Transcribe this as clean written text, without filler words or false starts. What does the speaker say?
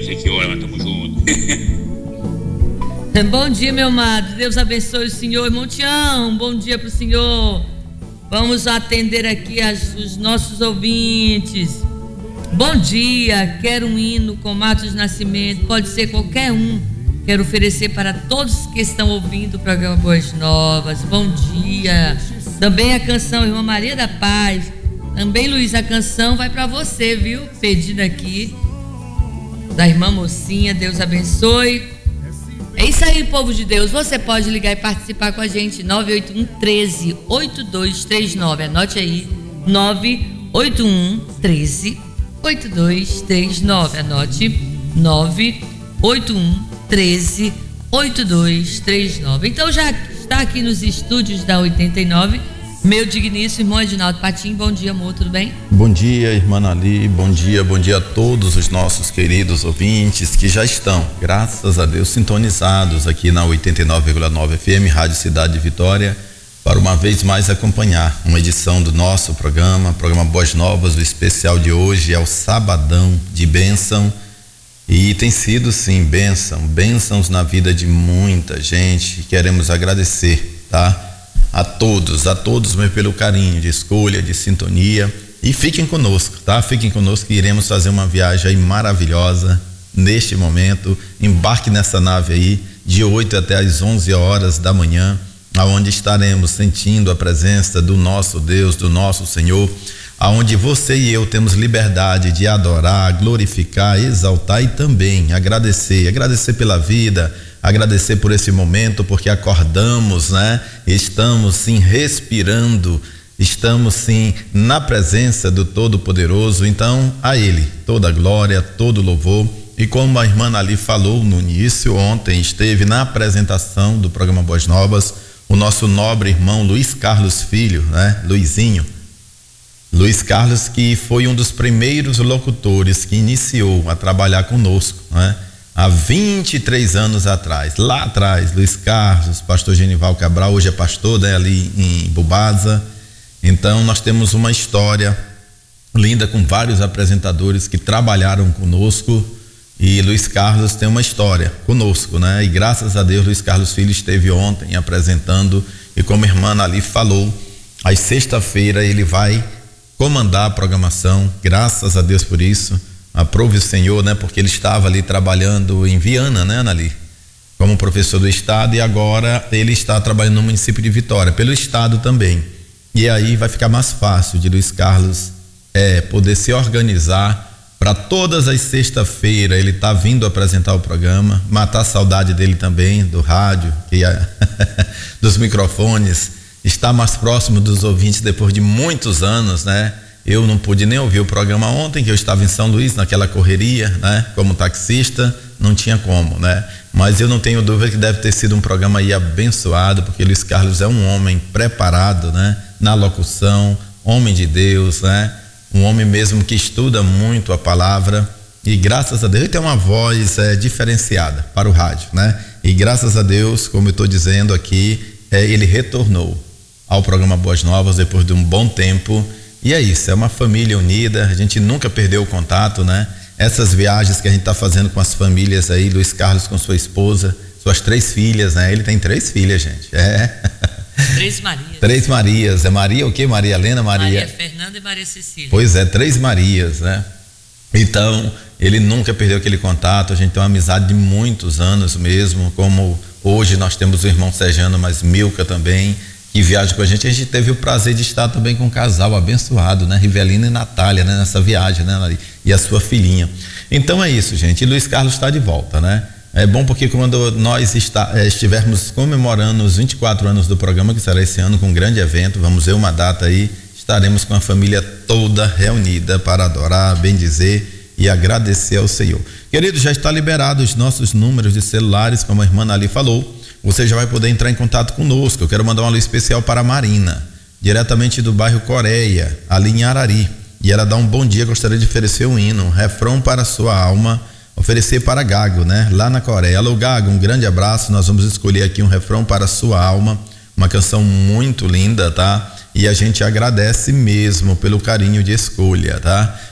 gente ora, mas tamo junto. Bom dia, meu amado. Deus abençoe o senhor. Irmão Tião, bom dia pro senhor. Vamos atender aqui os nossos ouvintes. Bom dia, quero um hino com Matos Nascimento, pode ser qualquer um. Quero oferecer para todos que estão ouvindo o programa Boas Novas. Bom dia. Também a canção Irmã Maria da Paz. Também, Luiz, a canção vai para você, viu? Pedido aqui da irmã Mocinha. Deus abençoe. É isso aí, povo de Deus. Você pode ligar e participar com a gente. 981 13 8239. Anote aí. 981 13 8239. Anote. 981 13 8239. Então já está aqui nos estúdios da 89. Meu digníssimo irmão Edinaldo Patim. Bom dia, amor, tudo bem? Bom dia, irmã Ali, bom dia a todos os nossos queridos ouvintes que já estão, graças a Deus, sintonizados aqui na 89,9 FM, Rádio Cidade de Vitória, para uma vez mais acompanhar uma edição do nosso programa Boas Novas. O especial de hoje é o Sabadão de Bênção, e tem sido sim bênçãos na vida de muita gente. Queremos agradecer, tá? A todos, mas pelo carinho de escolha, de sintonia, e fiquem conosco, tá? Fiquem conosco que iremos fazer uma viagem aí maravilhosa neste momento. Embarque nessa nave aí de 8 até as 11 horas da manhã, aonde estaremos sentindo a presença do nosso Deus, do nosso Senhor, aonde você e eu temos liberdade de adorar, glorificar, exaltar e também agradecer pela vida, agradecer por esse momento, porque acordamos, né? Estamos sim respirando, estamos sim na presença do Todo-Poderoso. Então, a Ele toda a glória, todo o louvor. E como a irmã Ali falou no início, ontem esteve na apresentação do programa Boas Novas o nosso nobre irmão Luiz Carlos Filho, né? Luiz Carlos, que foi um dos primeiros locutores que iniciou a trabalhar conosco, né? Há 23 anos atrás, lá atrás, Luiz Carlos, pastor Genival Cabral, hoje é pastor, né, ali em Bubaza. Então nós temos uma história linda com vários apresentadores que trabalharam conosco, e Luiz Carlos tem uma história conosco, né? E graças a Deus Luiz Carlos Filho esteve ontem apresentando, e como a irmã ali falou, às sexta-feira ele vai comandar a programação. Graças a Deus por isso. Aprove o Senhor, né? Porque ele estava ali trabalhando em Viana, né, Anali? Como professor do estado, e agora ele está trabalhando no município de Vitória, pelo estado também. E aí vai ficar mais fácil de Luiz Carlos poder se organizar para todas as sexta-feiras ele tá vindo apresentar o programa, matar a saudade dele também, do rádio, dos microfones, estar mais próximo dos ouvintes depois de muitos anos, né? Eu não pude nem ouvir o programa ontem, que eu estava em São Luís, naquela correria, né? Como taxista, não tinha como, né? Mas eu não tenho dúvida que deve ter sido um programa aí abençoado, porque Luiz Carlos é um homem preparado, né? Na locução, homem de Deus, né? Um homem mesmo que estuda muito a palavra, e graças a Deus ele tem uma voz diferenciada para o rádio, né? E graças a Deus, como eu estou dizendo aqui, ele retornou ao programa Boas Novas depois de um bom tempo. E é isso, é uma família unida, a gente nunca perdeu o contato, né? Essas viagens que a gente está fazendo com as famílias aí, Luiz Carlos com sua esposa, suas 3 filhas, né? Ele tem 3 filhas, gente. 3 Marias. 3 Marias. É Maria o quê? Maria Helena, Maria Fernanda e Maria Cecília. Pois é, 3 Marias, né? Então, ele nunca perdeu aquele contato, a gente tem uma amizade de muitos anos mesmo, como hoje nós temos o irmão Sejano, mas Milka também, que viaja com a gente teve o prazer de estar também com um casal abençoado, né? Rivelina e Natália, né? Nessa viagem, né? E a sua filhinha. Então é isso, gente. E Luiz Carlos está de volta, né? É bom porque quando nós estivermos comemorando os 24 anos do programa, que será esse ano com um grande evento, vamos ver uma data aí, estaremos com a família toda reunida para adorar, bendizer e agradecer ao Senhor. Querido, já está liberado os nossos números de celulares, como a irmã Ali falou. Você já vai poder entrar em contato conosco. Eu quero mandar um alô especial para a Marina, diretamente do bairro Coreia, ali em Arari. E ela dá um bom dia, gostaria de oferecer um hino, um refrão para a sua alma, oferecer para Gago, né? Lá na Coreia. Alô, Gago, um grande abraço. Nós vamos escolher aqui um refrão para a sua alma, uma canção muito linda, tá? E a gente agradece mesmo pelo carinho de escolha, tá?